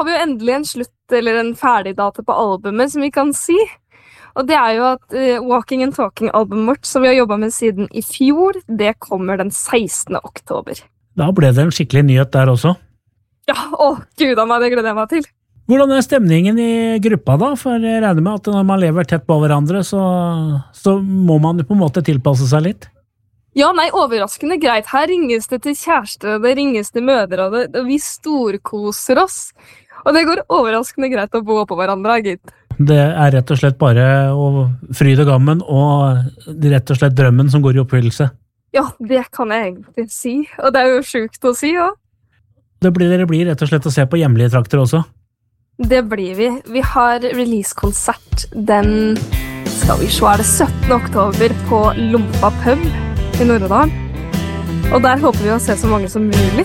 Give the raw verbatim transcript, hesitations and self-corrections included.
har vi jo endelig en slutt, eller en ferdig data på albumet, som vi kan si. Og det er jo at uh, Walking and Talking-albumet vårt, som vi har jobbet med siden i fjor, det kommer den sekstende oktober. Da ble det en skikkelig nyhet der også. Ja, å, gud av meg, det gleder jeg meg til. Hvordan er stemningen i gruppa da? For jeg regner med at når man lever tett på hverandre, så, så må man på en måte tilpasse seg litt. Ja, nei, overraskende greit. Her ringes det til kjærester, og det ringes til mødre, og, det, og vi storkoser oss. Og det går overraskende greit å bo på hverandre, gitt. Det er rett og slett bare å fryd og gammen, og rett og slett drømmen som går i oppfyllelse. Ja, det kan jeg egentlig si, og det er jo sjukt å si, ja. Det blir, det blir rett og slett å se på hjemlige trakter også. Det blir vi. Vi har release-konsert den, skal vi se, er det syttende oktober på Lompa pub i Nordredalen. Og der håper vi å se så mange som mulig.